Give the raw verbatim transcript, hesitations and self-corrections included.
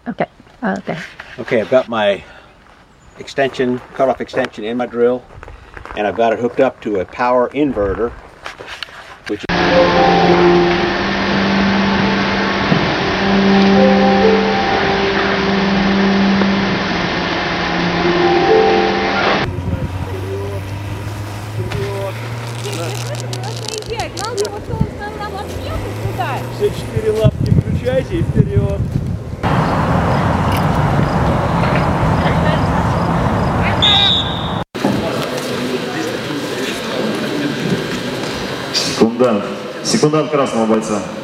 Okay. Uh, okay. Okay, I've got my extension, cutoff extension in my drill, and I've got it hooked up to a power inverter, which Все четыре лапки включайте и вперед. Секундант. Секундант красного бойца.